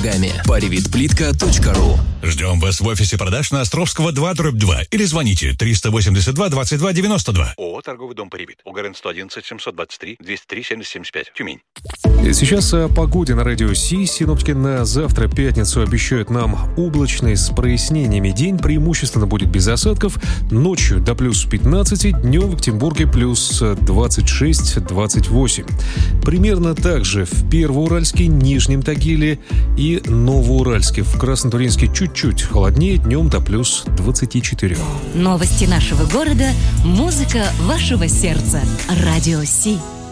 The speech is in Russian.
Программе parivitplitka.ru. Ждем вас в офисе продаж на Островского 2/2 или звоните 382 22 92. ООО «Торговый дом Паривит». УГРН 111 723 203 7075. Тюмень. Сейчас о погоде на радио Си. Синоптики на завтра, пятницу, обещают нам облачный с прояснениями день. Преимущественно будет без осадков. Ночью до плюс 15, днем в Екатеринбурге плюс 26-28. Примерно так же в Первоуральске, Нижнем Тагиле и Новоуральске. В Краснотуринске чуть-чуть холоднее, днем до плюс 24. Новости нашего города, музыка вашего сердца. Радио Си.